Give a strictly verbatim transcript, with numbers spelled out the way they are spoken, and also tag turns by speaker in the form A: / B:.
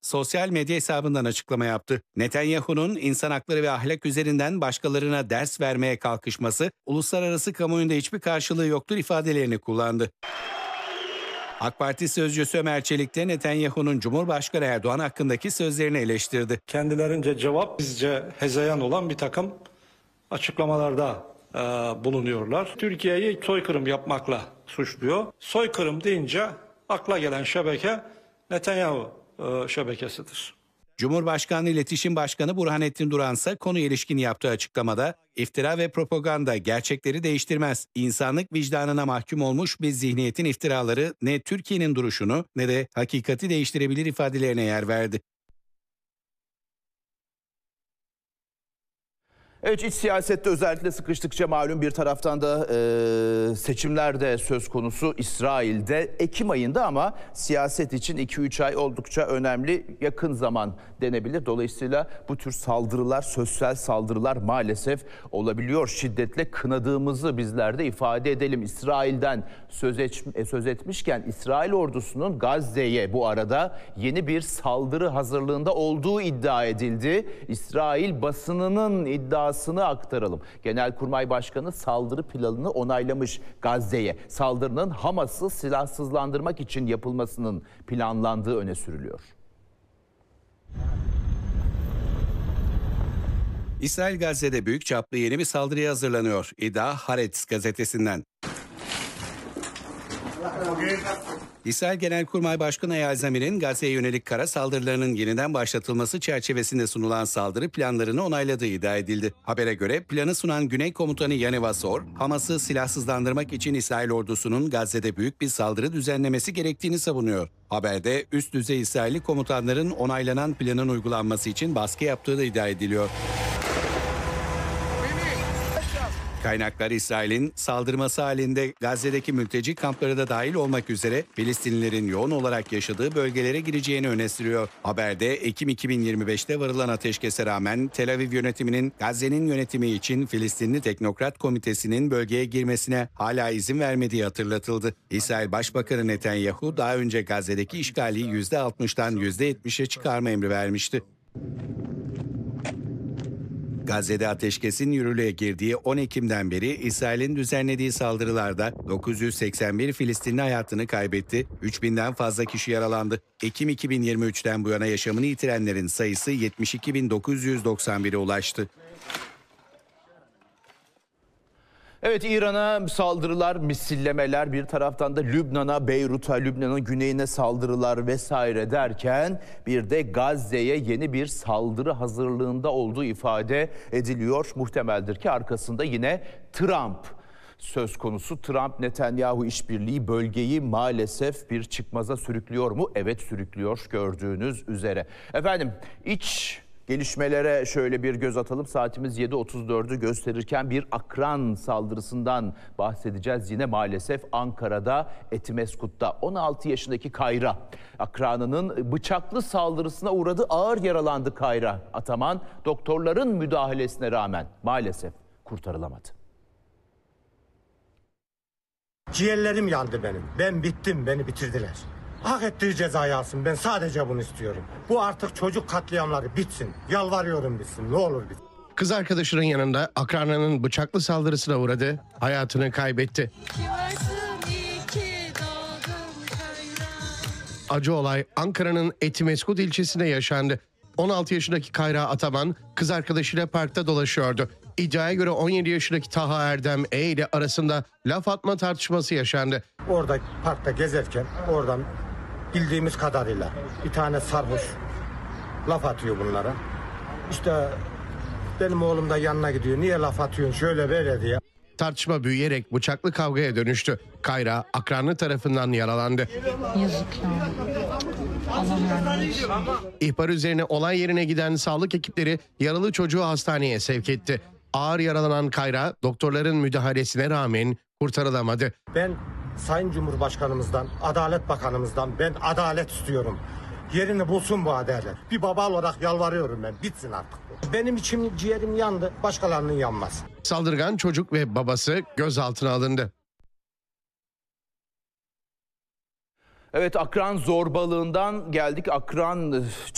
A: sosyal medya hesabından açıklama yaptı. Netanyahu'nun insan hakları ve ahlak üzerinden başkalarına ders vermeye kalkışması, uluslararası kamuoyunda hiçbir karşılığı yoktur ifadelerini kullandı. AK Parti sözcüsü Ömer Çelik de Netanyahu'nun Cumhurbaşkanı Erdoğan hakkındaki sözlerini eleştirdi.
B: Kendilerince cevap bizce hezeyan olan bir takım açıklamalarda e, bulunuyorlar. Türkiye'yi soykırım yapmakla suçluyor. Soykırım deyince akla gelen şebeke Netanyahu e, şebekesidir.
A: Cumhurbaşkanlığı İletişim Başkanı Burhanettin Duran ise konuya ilişkin yaptığı açıklamada iftira ve propaganda gerçekleri değiştirmez. İnsanlık vicdanına mahkum olmuş bir zihniyetin iftiraları ne Türkiye'nin duruşunu ne de hakikati değiştirebilir ifadelerine yer verdi.
C: Evet, iç siyasette özellikle sıkıştıkça malum bir taraftan da e, seçimler de söz konusu İsrail'de Ekim ayında ama siyaset için iki üç ay oldukça önemli, yakın zaman denebilir. Dolayısıyla bu tür saldırılar, sosyal saldırılar maalesef olabiliyor. Şiddetle kınadığımızı bizler de ifade edelim. İsrail'den söz, et, söz etmişken İsrail ordusunun Gazze'ye bu arada yeni bir saldırı hazırlığında olduğu iddia edildi. İsrail basınının iddiası aktaralım. Genelkurmay Başkanı saldırı planını onaylamış Gazze'ye. Saldırının Hamas'ı silahsızlandırmak için yapılmasının planlandığı öne sürülüyor.
A: İsrail Gazze'de büyük çaplı yeni bir saldırıya hazırlanıyor. İddia Haaretz gazetesinden. İsrail Genelkurmay Başkanı Eyal Zamir'in Gazze'ye yönelik kara saldırılarının yeniden başlatılması çerçevesinde sunulan saldırı planlarını onayladığı iddia edildi. Habere göre planı sunan Güney Komutanı Yaniv Asor, Hamas'ı silahsızlandırmak için İsrail ordusunun Gazze'de büyük bir saldırı düzenlemesi gerektiğini savunuyor. Haberde üst düzey İsrailli komutanların onaylanan planın uygulanması için baskı yaptığı da iddia ediliyor. Kaynaklar İsrail'in saldırması halinde Gazze'deki mülteci kampları da dahil olmak üzere Filistinlilerin yoğun olarak yaşadığı bölgelere gireceğini öne sürüyor. Haberde Ekim iki bin yirmi beşte varılan ateşkese rağmen Tel Aviv yönetiminin Gazze'nin yönetimi için Filistinli Teknokrat Komitesi'nin bölgeye girmesine hala izin vermediği hatırlatıldı. İsrail Başbakanı Netanyahu daha önce Gazze'deki işgali yüzde altmıştan yüzde yetmişe çıkarma emri vermişti. Gazze'de ateşkesin yürürlüğe girdiği on Ekim'den beri İsrail'in düzenlediği saldırılarda dokuz yüz seksen bir Filistinli hayatını kaybetti, üç binden fazla kişi yaralandı. Ekim iki bin yirmi üçten bu yana yaşamını yitirenlerin sayısı yetmiş iki bin dokuz yüz doksan bire ulaştı.
C: Evet, İran'a saldırılar, misillemeler, bir taraftan da Lübnan'a, Beyrut'a, Lübnan'ın güneyine saldırılar vesaire derken bir de Gazze'ye yeni bir saldırı hazırlığında olduğu ifade ediliyor. Muhtemeldir ki arkasında yine Trump söz konusu. Trump-Netanyahu işbirliği bölgeyi maalesef bir çıkmaza sürüklüyor mu? Evet, sürüklüyor gördüğünüz üzere. Efendim, iç gelişmelere şöyle bir göz atalım. Saatimiz yedi otuz dördü gösterirken bir akran saldırısından bahsedeceğiz. Yine maalesef Ankara'da, Etimeskut'ta on altı yaşındaki Kayra akranının bıçaklı saldırısına uğradı. Ağır yaralandı Kayra Ataman. Doktorların müdahalesine rağmen maalesef kurtarılamadı.
D: Ciğerlerim yandı benim. Ben bittim, beni bitirdiler. Hak ettiği cezayı alsın. Ben sadece bunu istiyorum. Bu artık çocuk katliamları bitsin. Yalvarıyorum bitsin. Ne olur bitsin.
E: Kız arkadaşının yanında akranının bıçaklı saldırısına uğradı. Hayatını kaybetti. Acı olay Ankara'nın Etimeskut ilçesinde yaşandı. on altı yaşındaki Kayra Ataman kız arkadaşıyla parkta dolaşıyordu. İddiaya göre on yedi yaşındaki Taha Erdem E ile arasında laf atma tartışması yaşandı.
D: Orada parkta gezerken oradan bildiğimiz kadarıyla bir tane sarhoş laf atıyor bunlara. İşte benim oğlum da yanına gidiyor. Niye laf atıyorsun şöyle böyle diye.
E: Tartışma büyüyerek bıçaklı kavgaya dönüştü. Kayra akranı tarafından yaralandı.
F: Yazık ya. Allah yardım etsin.
E: İhbar üzerine olay yerine giden sağlık ekipleri yaralı çocuğu hastaneye sevk etti. Ağır yaralanan Kayra doktorların müdahalesine rağmen kurtarılamadı.
D: Ben Sayın Cumhurbaşkanımızdan, Adalet Bakanımızdan ben adalet istiyorum. Yerini bulsun bu adalet. Bir baba olarak yalvarıyorum ben. Bitsin artık. Benim içim ciğerim yandı. Başkalarının yanmaz.
E: Saldırgan çocuk ve babası gözaltına alındı.
C: Evet, akran zorbalığından geldik akran